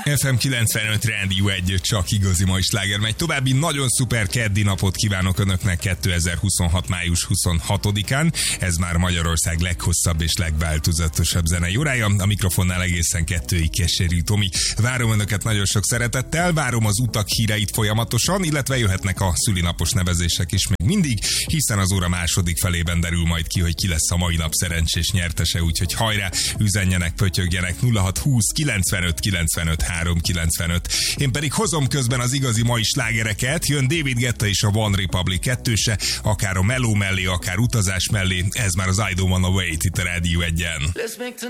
FM 95 Rádió 1, csak igazi mai sláger megy. További nagyon szuper keddi napot kívánok Önöknek 2026. május 26-án. Ez már Magyarország leghosszabb és legváltozatosabb zenei órája. A mikrofonnál egészen 2-ig Keserű Tomi. Várom Önöket nagyon sok szeretettel, várom az utak híreit folyamatosan, illetve jöhetnek a szülinapos nevezések is még mindig, hiszen az óra második felében derül majd ki, hogy ki lesz a mai nap szerencsés nyertese, úgyhogy hajrá, üzenjenek, pötyögjenek 0620 95 95 395. Én pedig hozom közben az igazi mai slágereket, jön David Guetta és a One Republic 2-se, akár a meló mellé, akár utazás mellé, ez már az I Don't Wanna Wait itt a Rádió 1-en.